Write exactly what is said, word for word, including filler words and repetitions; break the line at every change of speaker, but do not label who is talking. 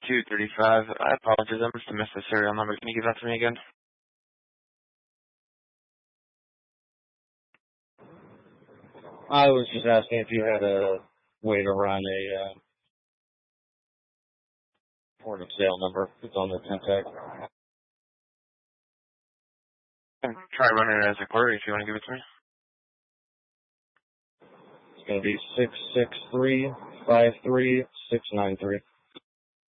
two thirty-five. I apologize, I must have missed the serial number. Can you give that to me again?
I was just asking if you had a way to run a uh, point of sale number. It's on the ten tag.
Try running it as a query if you want to give it to me.
It's going to be six six three five three six nine three.